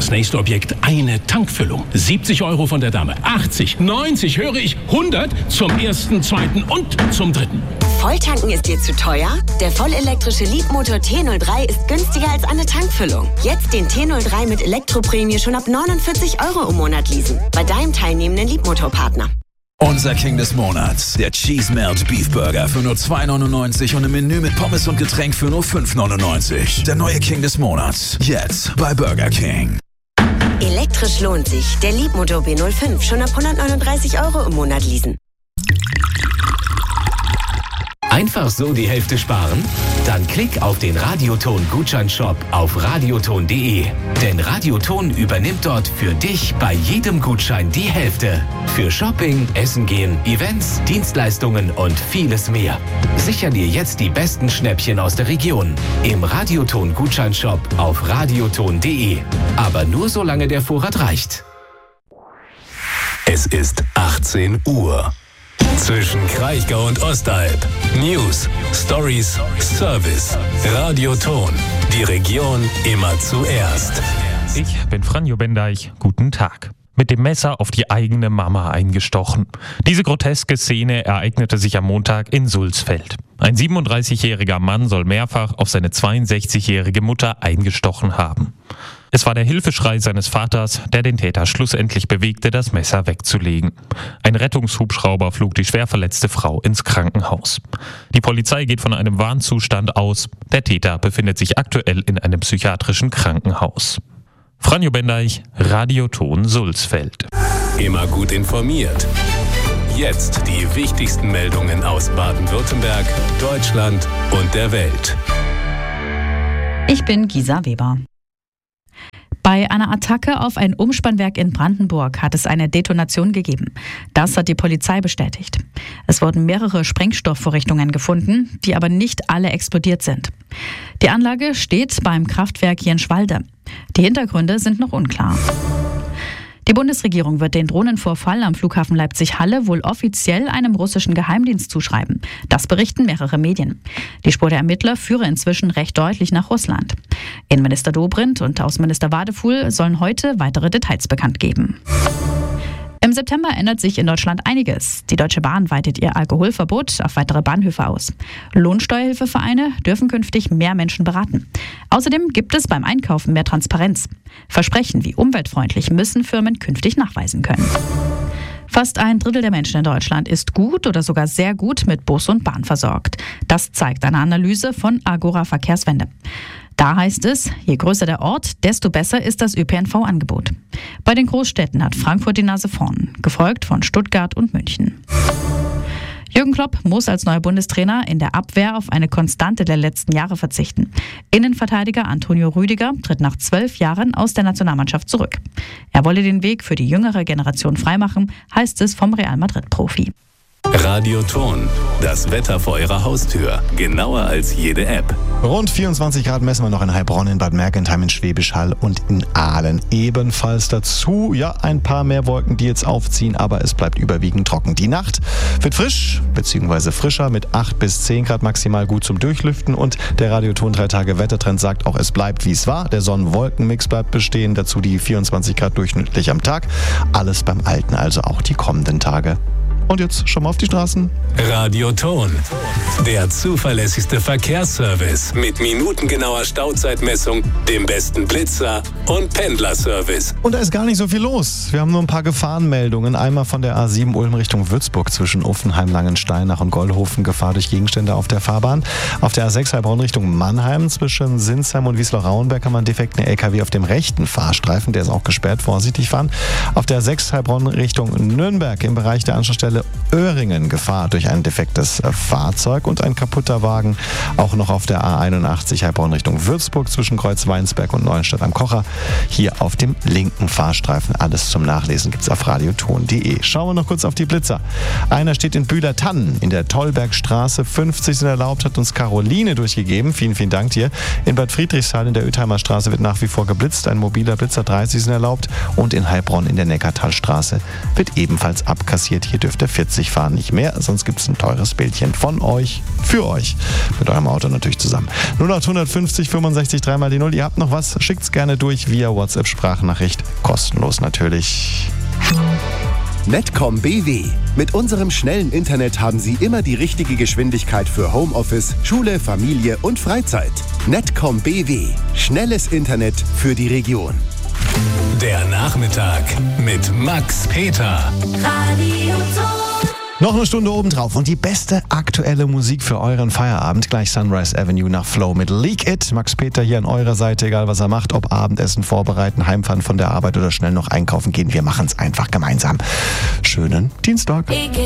Das nächste Objekt, eine Tankfüllung. 70 Euro von der Dame. 80, 90, höre ich, 100 zum ersten, zweiten und zum dritten. Volltanken ist dir zu teuer? Der vollelektrische Leapmotor T03 ist günstiger als eine Tankfüllung. Jetzt den T03 mit Elektroprämie schon ab 49 Euro im Monat leasen. Bei deinem teilnehmenden Leapmotor-Partner. Unser King des Monats, der Cheese Melt Beef Burger für nur 2,99 und im Menü mit Pommes und Getränk für nur 5,99. Der neue King des Monats, jetzt bei Burger King. Elektrisch lohnt sich. Der Leapmotor B05 schon ab 139 Euro im Monat leasen. Einfach so die Hälfte sparen? Dann klick auf den Radioton-Gutscheinshop auf radioton.de. Denn Radioton übernimmt dort für dich bei jedem Gutschein die Hälfte. Für Shopping, Essen gehen, Events, Dienstleistungen und vieles mehr. Sicher dir jetzt die besten Schnäppchen aus der Region. Im Radioton-Gutscheinshop auf radioton.de. Aber nur solange der Vorrat reicht. Es ist 18 Uhr. Zwischen Kraichgau und Ostalb. News, Stories, Service. Radioton. Die Region immer zuerst. Ich bin Franjo Bendeich. Guten Tag. Mit dem Messer auf die eigene Mama eingestochen. Diese groteske Szene ereignete sich am Montag in Sulzfeld. Ein 37-jähriger Mann soll mehrfach auf seine 62-jährige Mutter eingestochen haben. Es war der Hilfeschrei seines Vaters, der den Täter schlussendlich bewegte, das Messer wegzulegen. Ein Rettungshubschrauber flog die schwer verletzte Frau ins Krankenhaus. Die Polizei geht von einem Warnzustand aus. Der Täter befindet sich aktuell in einem psychiatrischen Krankenhaus. Franjo Bendeich, Radioton Sulzfeld. Immer gut informiert. Jetzt die wichtigsten Meldungen aus Baden-Württemberg, Deutschland und der Welt. Ich bin Gisa Weber. Bei einer Attacke auf ein Umspannwerk in Brandenburg hat es eine Detonation gegeben. Das hat die Polizei bestätigt. Es wurden mehrere Sprengstoffvorrichtungen gefunden, die aber nicht alle explodiert sind. Die Anlage steht beim Kraftwerk Jenschwalde. Die Hintergründe sind noch unklar. Die Bundesregierung wird den Drohnenvorfall am Flughafen Leipzig-Halle wohl offiziell einem russischen Geheimdienst zuschreiben. Das berichten mehrere Medien. Die Spur der Ermittler führe inzwischen recht deutlich nach Russland. Innenminister Dobrindt und Außenminister Wadefuhl sollen heute weitere Details bekannt geben. Im September ändert sich in Deutschland einiges. Die Deutsche Bahn weitet ihr Alkoholverbot auf weitere Bahnhöfe aus. Lohnsteuerhilfevereine dürfen künftig mehr Menschen beraten. Außerdem gibt es beim Einkaufen mehr Transparenz. Versprechen wie umweltfreundlich müssen Firmen künftig nachweisen können. Fast ein Drittel der Menschen in Deutschland ist gut oder sogar sehr gut mit Bus und Bahn versorgt. Das zeigt eine Analyse von Agora Verkehrswende. Da heißt es, je größer der Ort, desto besser ist das ÖPNV-Angebot. Bei den Großstädten hat Frankfurt die Nase vorn, gefolgt von Stuttgart und München. Jürgen Klopp muss als neuer Bundestrainer in der Abwehr auf eine Konstante der letzten Jahre verzichten. Innenverteidiger Antonio Rüdiger tritt nach 12 Jahren aus der Nationalmannschaft zurück. Er wolle den Weg für die jüngere Generation freimachen, heißt es vom Real Madrid-Profi. Radioton. Das Wetter vor Ihrer Haustür. Genauer als jede App. Rund 24 Grad messen wir noch in Heilbronn, in Bad Mergentheim, in Schwäbisch Hall und in Aalen. Ebenfalls dazu, ja, ein paar mehr Wolken, die jetzt aufziehen, aber es bleibt überwiegend trocken. Die Nacht wird frisch, bzw. frischer mit 8 bis 10 Grad maximal gut zum Durchlüften. Und der Radioton 3-Tage-Wettertrend sagt auch, es bleibt wie es war. Der Sonnen-Wolken-Mix bleibt bestehen, dazu die 24 Grad durchschnittlich am Tag. Alles beim Alten, also auch die kommenden Tage. Und jetzt schon mal auf die Straßen. Radioton. Der zuverlässigste Verkehrsservice mit minutengenauer Stauzeitmessung, dem besten Blitzer und Pendlerservice. Und da ist gar nicht so viel los. Wir haben nur ein paar Gefahrenmeldungen. Einmal von der A7 Ulm Richtung Würzburg zwischen Uffenheim, Langensteinach und Gollhofen. Gefahr durch Gegenstände auf der Fahrbahn. Auf der A6 Heilbronn Richtung Mannheim zwischen Sinsheim und Wiesloch-Rauenberg haben wir einen defekten LKW auf dem rechten Fahrstreifen. Der ist auch gesperrt. Vorsichtig fahren. Auf der A6 Heilbronn Richtung Nürnberg im Bereich der Anschlussstelle Öhringen Gefahr durch ein defektes Fahrzeug und ein kaputter Wagen. Auch noch auf der A81 Heilbronn Richtung Würzburg zwischen Kreuz-Weinsberg und Neuenstadt am Kocher. Hier auf dem linken Fahrstreifen. Alles zum Nachlesen gibt's auf radioton.de. Schauen wir noch kurz auf die Blitzer. Einer steht in Bühler-Tannen in der Tollbergstraße. 50 sind erlaubt, hat uns Caroline durchgegeben. Vielen, vielen Dank dir. In Bad Friedrichshall in der Oethheimer Straße wird nach wie vor geblitzt. Ein mobiler Blitzer 30 sind erlaubt. Und in Heilbronn in der Neckartalstraße wird ebenfalls abkassiert. Hier dürfte der 40 fahren, nicht mehr. Sonst gibt es ein teures Bildchen von euch, für euch. Mit eurem Auto natürlich zusammen. 0850 65 3 mal die 0. Ihr habt noch was? Schickt's gerne durch via WhatsApp-Sprachnachricht. Kostenlos natürlich. Netcom BW. Mit unserem schnellen Internet haben Sie immer die richtige Geschwindigkeit für Homeoffice, Schule, Familie und Freizeit. Netcom BW. Schnelles Internet für die Region. Der Nachmittag mit Max Peter. Noch eine Stunde obendrauf und die beste aktuelle Musik für euren Feierabend. Gleich Sunrise Avenue nach Flow mit Leak It. Max Peter hier an eurer Seite, egal was er macht, ob Abendessen vorbereiten, heimfahren von der Arbeit oder schnell noch einkaufen gehen. Wir machen es einfach gemeinsam. Schönen Dienstag.